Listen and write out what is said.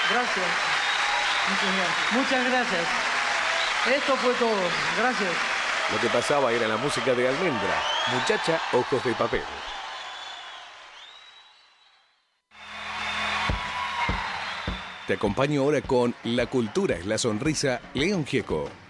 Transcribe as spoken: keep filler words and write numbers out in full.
Gracias. Muchas gracias. Muchas gracias. Esto fue todo. Gracias. Lo que pasaba era la música de Almendra, Muchacha Ojos de Papel. Te acompaño ahora con La cultura es la sonrisa, León Gieco.